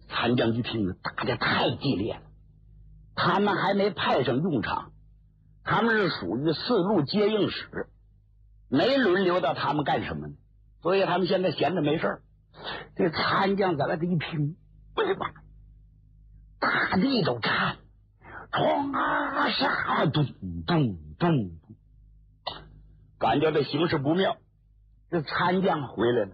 参将一听，打得太激烈了，他们还没派上用场，他们是属于四路接应使，没轮流到他们干什么呢？所以他们现在闲着没事。这参将在那个一听，哎呀妈，大地都颤，冲啊杀，咚咚咚，感觉这形势不妙。这参将回来了，